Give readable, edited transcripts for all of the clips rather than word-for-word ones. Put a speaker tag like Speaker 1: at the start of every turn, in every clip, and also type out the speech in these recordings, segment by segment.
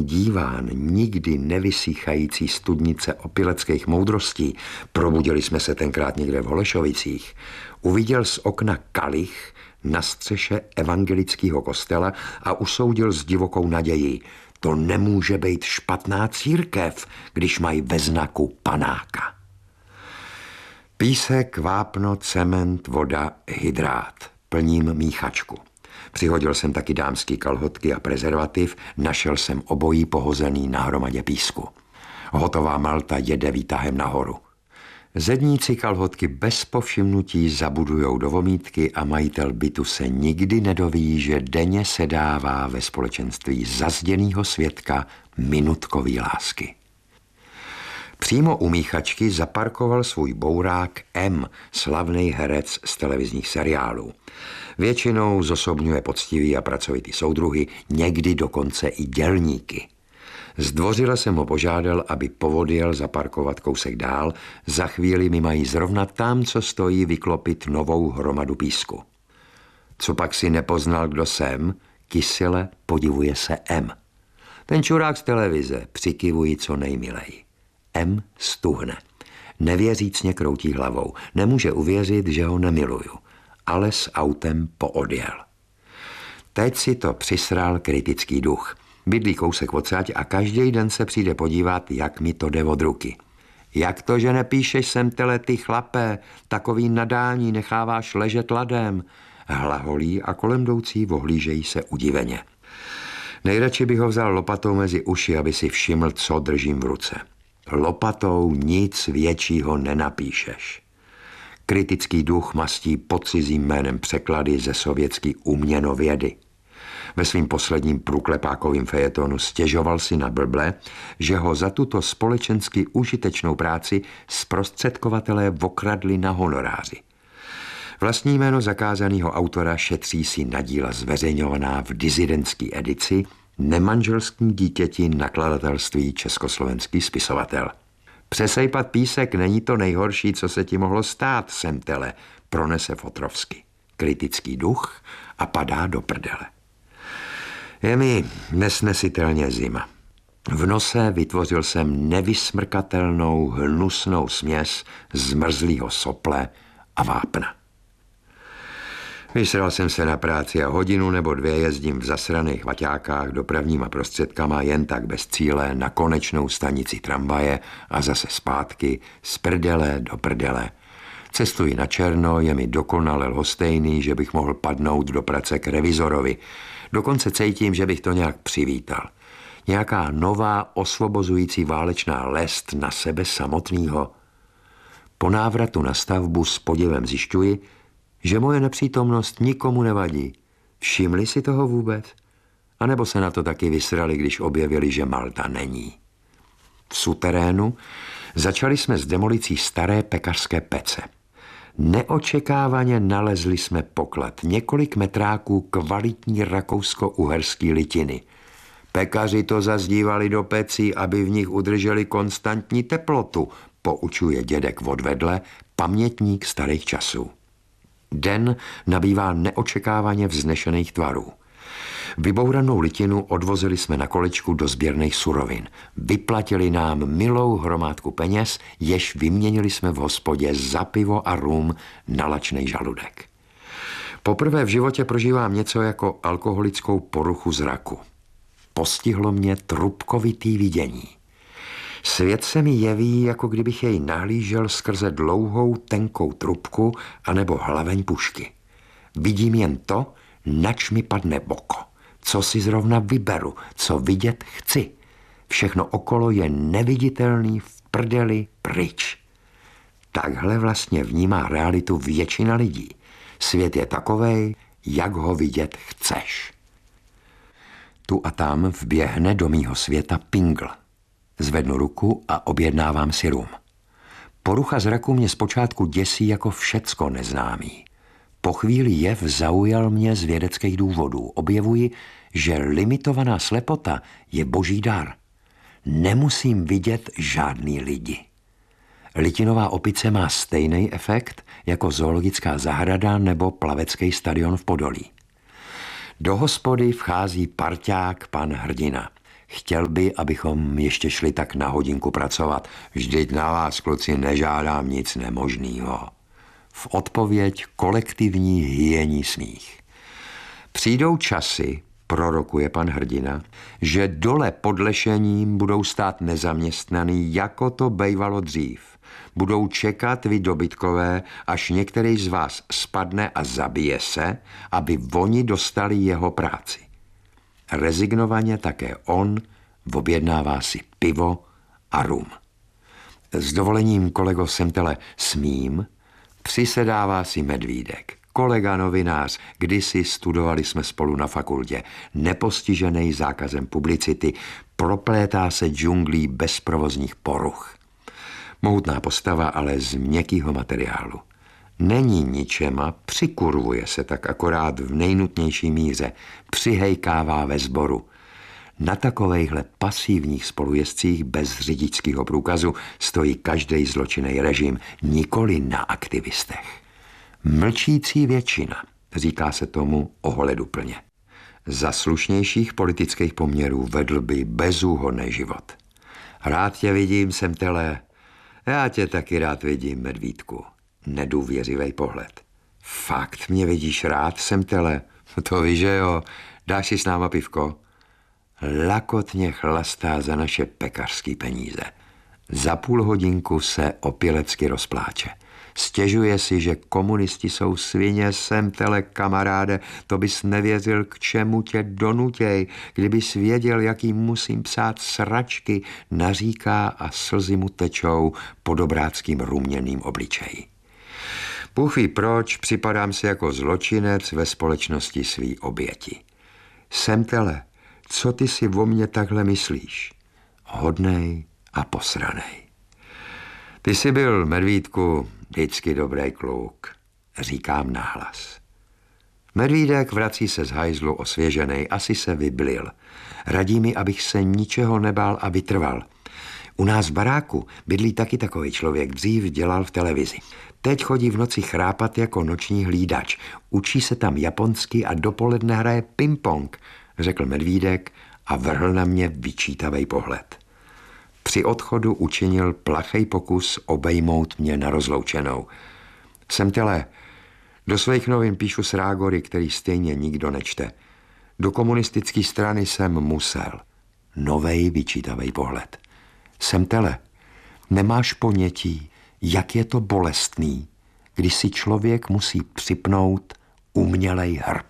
Speaker 1: nekonečný díván nikdy nevysychající studnice opileckých moudrostí, probudili jsme se tenkrát někde v Holešovicích, uviděl z okna kalich na střeše evangelického kostela a usoudil s divokou nadějí: to nemůže být špatná církev, když mají ve znaku panáka. Písek, vápno, cement, voda, hydrát. Plním míchačku. Přihodil jsem taky dámský kalhotky a prezervativ, našel jsem obojí pohozený na hromadě písku. Hotová malta jede výtahem nahoru. Zedníci kalhotky bez povšimnutí zabudujou do vomítky a majitel bytu se nikdy nedoví, že denně se dává ve společenství zazděnýho svědka minutkový lásky. Přímo u míchačky zaparkoval svůj bourák M, slavný herec z televizních seriálů. Většinou zosobňuje poctivý a pracovitý soudruhy, někdy dokonce i dělníky. Zdvořile jsem ho požádal, aby povodjel zaparkovat kousek dál, za chvíli mi mají zrovna tam, co stojí, vyklopit novou hromadu písku. Co pak si nepoznal, kdo jsem, kysele podivuje se M. Ten čurák z televize, přikivuji co nejmilej. M stuhne. Nevěřícně kroutí hlavou. Nemůže uvěřit, že ho nemiluju. Ale s autem poodjel. Teď si to přisral kritický duch. Bydlí kousek odsaď a každý den se přijde podívat, jak mi to jde od ruky. Jak to, že nepíšeš sem tele, ty chlapé, takový nadání necháváš ležet ladem? Hlaholí a kolem jdoucí ohlížejí se udiveně. Nejradši bych ho vzal lopatou mezi uši, aby si všiml, co držím v ruce. Lopatou nic většího nenapíšeš. Kritický duch mastí pod cizím jménem překlady ze sovětský uměnovědy. Ve svým posledním průklepákovým fejetonu stěžoval si na blble, že ho za tuto společensky užitečnou práci zprostředkovatelé okradli na honoráři. Vlastní jméno zakázaného autora šetří si na díla zveřejňovaná v disidentské edici Nemanželským dítěti nakladatelství Československý spisovatel. Přesejpat písek není to nejhorší, co se ti mohlo stát, semtele, pronese Fotrovsky. Kritický duch a padá do prdele. Je mi nesnesitelně zima. V nose vytvořil jsem nevysmrkatelnou hnusnou směs zmrzlého sople a vápna. Vysral jsem se na práci a hodinu nebo dvě jezdím v zasraných vaťákách dopravníma prostředkama jen tak bez cíle na konečnou stanici tramvaje a zase zpátky z prdele do prdele. Cestuji na černo, je mi dokonale lhostejný, že bych mohl padnout do prace k revizorovi. Dokonce cítím, že bych to nějak přivítal. Nějaká nová osvobozující válečná lest na sebe samotného. Po návratu na stavbu s podivem zjišťuji, že moje nepřítomnost nikomu nevadí. Všimli si toho vůbec? A nebo se na to taky vysrali, když objevili, že Malta není? V suterénu začali jsme s demolicí staré pekařské pece. Neočekávaně nalezli jsme poklad, několik metráků kvalitní rakousko-uherský litiny. Pekaři to zazdívali do pecí, aby v nich udrželi konstantní teplotu, poučuje dědek odvedle, pamětník starých časů. Den nabývá neočekávaně vznešených tvarů. Vybouranou litinu odvozili jsme na kolečku do sběrných surovin. Vyplatili nám milou hromádku peněz, jež vyměnili jsme v hospodě za pivo a rum na lačnej žaludek. Poprvé v životě prožívám něco jako alkoholickou poruchu zraku. Postihlo mě trubkovitý vidění. Svět se mi jeví, jako kdybych jej nahlížel skrze dlouhou, tenkou trubku anebo hlaveň pušky. Vidím jen to, nač mi padne boko, co si zrovna vyberu, co vidět chci. Všechno okolo je neviditelný, v prdeli, pryč. Takhle vlastně vnímá realitu většina lidí. Svět je takovej, jak ho vidět chceš. Tu a tam vběhne do mýho světa pingl. Zvednu ruku a objednávám si rum. Porucha zraku mě zpočátku děsí jako všecko neznámý. Po chvíli jev zaujal mě z vědeckých důvodů. Objevuji, že limitovaná slepota je boží dar. Nemusím vidět žádný lidi. Litinová opice má stejný efekt jako zoologická zahrada nebo plavecký stadion v Podolí. Do hospody vchází parťák pan Hrdina. Chtěl by, abychom ještě šli tak na hodinku pracovat. Vždyť na vás, kluci, nežádám nic nemožného. V odpověď kolektivní hyení smích. Přijdou časy, prorokuje pan Hrdina, že dole pod Lešením budou stát nezaměstnaný, jako to bejvalo dřív. Budou čekat vy dobytkové, až některý z vás spadne a zabije se, aby oni dostali jeho práci. Rezignovaně také on objednává si pivo a rum. S dovolením, kolego Semtele, smím, přisedává si Medvídek. Kolega novinář, kdysi studovali jsme spolu na fakultě, nepostižený zákazem publicity, proplétá se džunglí bezprovozních poruch. Mohutná postava, ale z měkkýho materiálu. Není ničema, přikurvuje se tak akorát v nejnutnější míře, přihejkává ve sboru. Na takovejhle pasivních spolujezdcích bez řidičského průkazu stojí každý zločinný režim, nikoli na aktivistech. Mlčící většina, říká se tomu ohleduplně. Za slušnějších politických poměrů vedl by bezúhonný život. Rád tě vidím, Semtele. Já tě taky rád vidím, Medvídku. Nedůvěřivý pohled. Fakt mě vidíš rád, Semtele? To víš, že jo. Dáš si s náma pivko? Lakotně chlastá za naše pekařský peníze. Za půl hodinku se opělecky rozpláče. Stěžuje si, že komunisti jsou svině, Semtele, kamaráde, to bys nevěřil, k čemu tě donutěj, kdybys věděl, jaký musím psát sračky, naříká a slzy mu tečou po dobráckým ruměným obličeji. Bůh ví proč, připadám si jako zločinec ve společnosti svý oběti. Semtele, co ty si o mně takhle myslíš? Hodnej a posranej. Ty jsi byl, Medvídku, vždycky dobrý kluk, říkám nahlas. Medvídek vrací se z hajzlu osvěženej, asi se vyblil. Radí mi, abych se ničeho nebál a vytrval. U nás v baráku bydlí taky takový člověk, dřív dělal v televizi. Teď chodí v noci chrápat jako noční hlídač. Učí se tam japonsky a dopoledne hraje ping-pong, řekl Medvídek a vrhl na mě vyčítavý pohled. Při odchodu učinil plachej pokus obejmout mě na rozloučenou. Semtele, do svých novin píšu srágory, který stejně nikdo nečte. Do komunistické strany jsem musel. Novej vyčítavej pohled. Semtele, nemáš ponětí, jak je to bolestný, když si člověk musí připnout umělej hrb.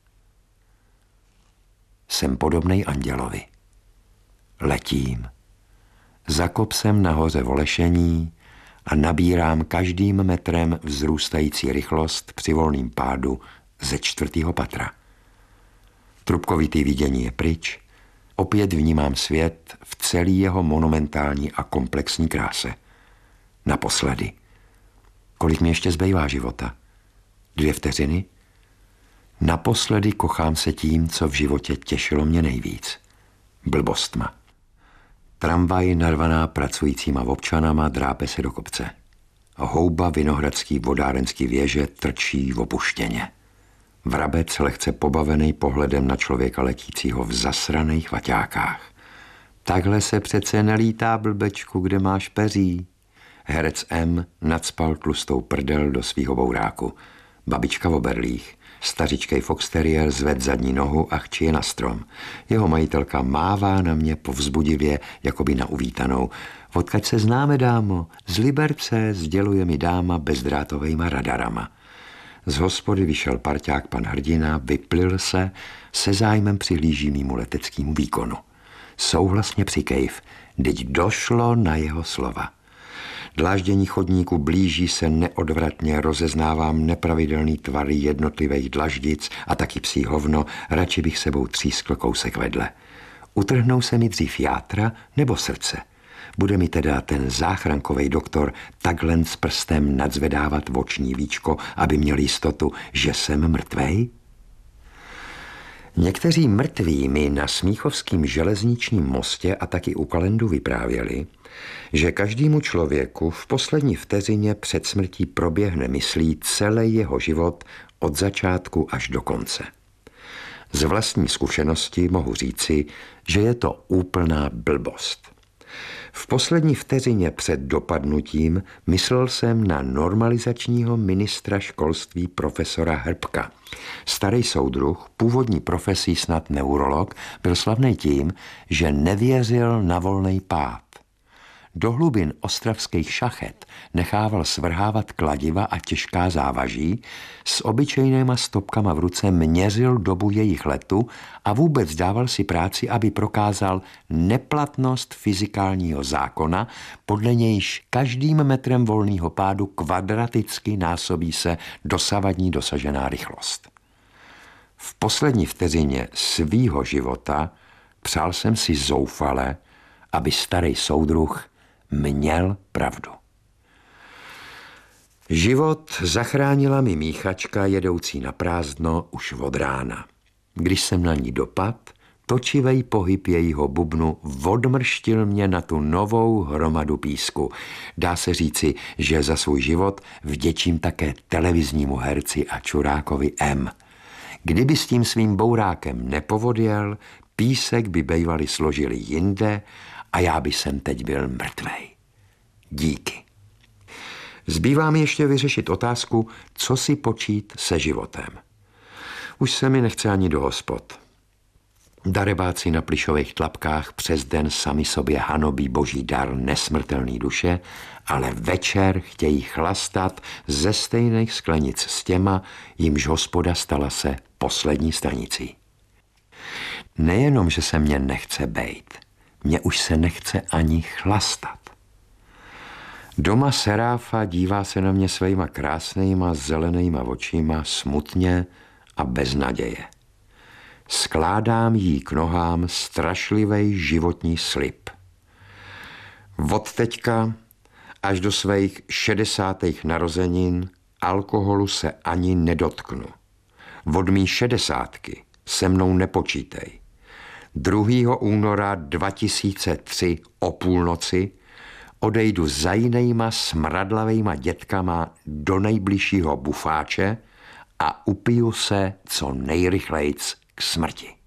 Speaker 1: Jsem podobnej andělovi. Letím. Za kopsem nahoře Volešení a nabírám každým metrem vzrůstající rychlost při volným pádu ze 4. patra. Trubkovitý vidění je pryč, opět vnímám svět v celý jeho monumentální a komplexní kráse. Naposledy. Kolik mi ještě zbývá života? 2 vteřiny? Naposledy kochám se tím, co v životě těšilo mě nejvíc. Blbostma. Tramvaj narvaná pracujícíma občanama drápe se do kopce. Houba vinohradský vodárenský věže trčí opuštěně. Vrabec lehce pobavený pohledem na člověka letícího v zasraných vaťákách. Takhle se přece nelítá, blbečku, kde máš peří. Herec M. nacpal tlustou prdel do svýho bouráku. Babička v oberlích. Stařičkej foxteriér zved zadní nohu a chčije na strom. Jeho majitelka mává na mě povzbudivě, jakoby na uvítanou. Odkaď se známe, dámo? Z Liberce, sděluje mi dáma bezdrátovejma radarama. Z hospody vyšel parťák pan Hrdina, vyplil se zájmem přihlíží mýmu leteckému výkonu. Souhlasně přikejv, teď došlo na jeho slova. Dláždění chodníku blíží se neodvratně, rozeznávám nepravidelný tvary jednotlivých dlaždic a taky psí hovno, radši bych sebou třískl kousek vedle. Utrhnou se mi dřív játra nebo srdce. Bude mi teda ten záchrankovej doktor takhle s prstem nadzvedávat oční víčko, aby měl jistotu, že jsem mrtvej? Někteří mrtví mi na Smíchovském železničním mostě a taky u Kalendu vyprávěli, že každému člověku v poslední vteřině před smrtí proběhne myslí celý jeho život od začátku až do konce. Z vlastní zkušenosti mohu říci, že je to úplná blbost. V poslední vteřině před dopadnutím myslel jsem na normalizačního ministra školství profesora Hrbka. Starý soudruh, původní profesí snad neurolog, byl slavný tím, že nevěřil na volný pád. Do hlubin ostravských šachet nechával svrhávat kladiva a těžká závaží, s obyčejnýma stopkama v ruce měřil dobu jejich letu a vůbec dával si práci, aby prokázal neplatnost fyzikálního zákona, podle nějž každým metrem volného pádu kvadraticky násobí se dosavadní dosažená rychlost. V poslední vteřině svýho života přál jsem si zoufale, aby starý soudruh měl pravdu. Život zachránila mi míchačka jedoucí na prázdno už od rána. Když jsem na ní dopad, točivej pohyb jejího bubnu odmrštil mě na tu novou hromadu písku. Dá se říci, že za svůj život vděčím také televiznímu herci a čurákovi M. Kdyby s tím svým bourákem nepovodil, písek by bejvali složili jinde a já by jsem teď byl mrtvej. Díky. Zbývá mi ještě vyřešit otázku, co si počít se životem. Už se mi nechce ani do hospod. Darebáci na plyšových tlapkách přes den sami sobě hanobí boží dar nesmrtelný duše, ale večer chtějí chlastat ze stejných sklenic s těma, jimž hospoda stala se poslední stanicí. Nejenom, že se mě nechce bejt, mně už se nechce ani chlastat. Doma Seráfa dívá se na mě svýma krásnýma zelenýma očima smutně a bez naděje. Skládám jí k nohám strašlivý životní slib. Od teďka až do svých 60. narozenin alkoholu se ani nedotknu. Od mý 60. se mnou nepočítej. 2. února 2003 o půlnoci odejdu za jinýma smradlavejma dětkama do nejbližšího bufáče a upiju se co nejrychlejc k smrti.